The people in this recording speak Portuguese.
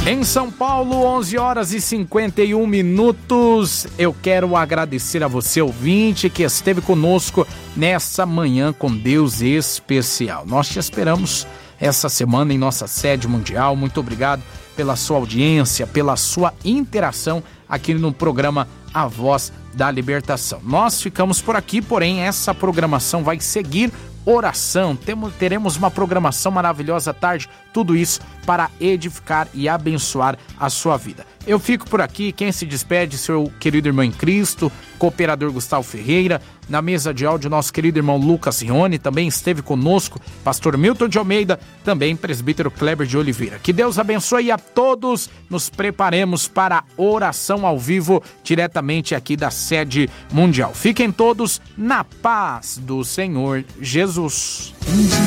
Em São Paulo, 11 horas e 51 minutos. Eu quero agradecer a você, ouvinte, que esteve conosco nessa manhã com Deus especial. Nós te esperamos essa semana em nossa sede mundial. Muito obrigado pela sua audiência, pela sua interação aqui no programa A Voz da Libertação. Nós ficamos por aqui, porém essa programação vai seguir. Oração, teremos uma programação maravilhosa à tarde, tudo isso para edificar e abençoar a sua vida. Eu fico por aqui, quem se despede, seu querido irmão em Cristo, cooperador Gustavo Ferreira, na mesa de áudio nosso querido irmão Lucas Rione, também esteve conosco, pastor Milton de Almeida, também presbítero Kleber de Oliveira. Que Deus abençoe a todos, nos preparemos para a oração ao vivo, diretamente aqui da sede mundial. Fiquem todos na paz do Senhor Jesus.